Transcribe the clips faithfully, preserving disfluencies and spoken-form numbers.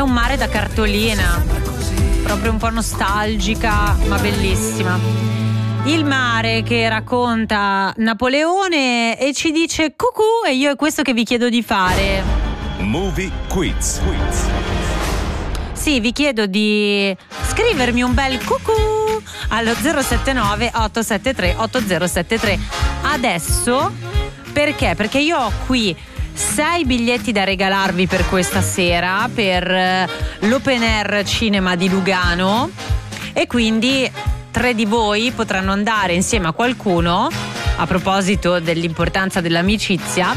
un mare da cartolina, proprio un po' nostalgica, ma bellissima. Il mare che racconta Napoleone e ci dice cucù, e io è questo che vi chiedo di fare. Movie Quiz. Quiz. Sì, vi chiedo di scrivermi un bel cucù allo zero sette nove otto sette tre otto zero sette tre. Adesso, perché? Perché io ho qui sei biglietti da regalarvi per questa sera per l'Open Air Cinema di Lugano, e quindi tre di voi potranno andare insieme a qualcuno, a proposito dell'importanza dell'amicizia,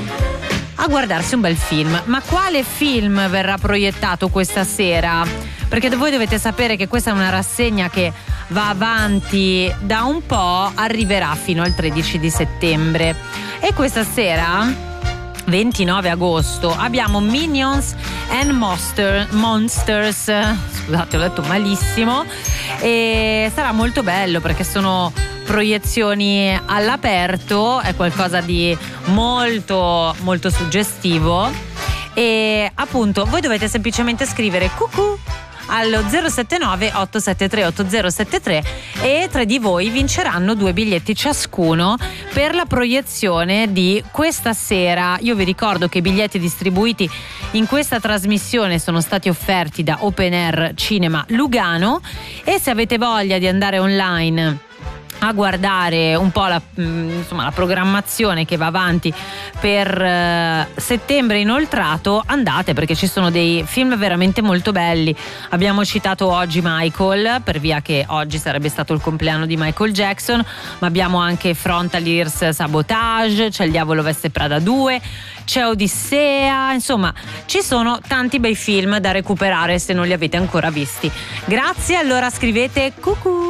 a guardarsi un bel film. Ma quale film verrà proiettato questa sera? Perché voi dovete sapere che questa è una rassegna che va avanti da un po', arriverà fino al tredici di settembre, e questa sera, ventinove agosto, abbiamo Minions and Monster, Monsters, scusate, ho detto malissimo, e sarà molto bello perché sono proiezioni all'aperto, è qualcosa di molto molto suggestivo, e appunto voi dovete semplicemente scrivere cucù allo zero sette nove otto sette tre otto zero sette tre e tre di voi vinceranno due biglietti ciascuno per la proiezione di questa sera. Io vi ricordo che i biglietti distribuiti in questa trasmissione sono stati offerti da Open Air Cinema Lugano, e se avete voglia di andare online a guardare un po' la, insomma, la programmazione che va avanti per eh, settembre inoltrato, andate, perché ci sono dei film veramente molto belli. Abbiamo citato oggi Michael, per via che oggi sarebbe stato il compleanno di Michael Jackson, ma abbiamo anche Frontaliers Sabotage, c'è Il Diavolo Veste Prada due, c'è Odissea, insomma ci sono tanti bei film da recuperare se non li avete ancora visti. Grazie, allora scrivete cucù.